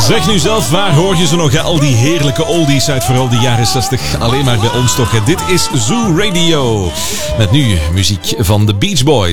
Zeg nu zelf, waar hoor je ze nog? Hè? Al die heerlijke oldies uit vooral de jaren 60. Alleen maar bij ons toch. Hè? Dit is Zoo Radio. Met nu muziek van de Beach Boys.